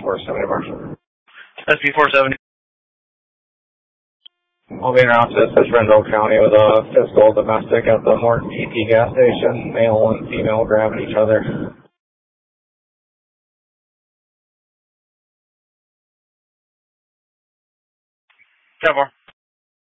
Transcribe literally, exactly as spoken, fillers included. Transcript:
four seventy, Marshall. S P four seventy. I'll be around to Rendell County with a physical domestic at the Morton P T gas station. Male and female grabbing each other. ten four.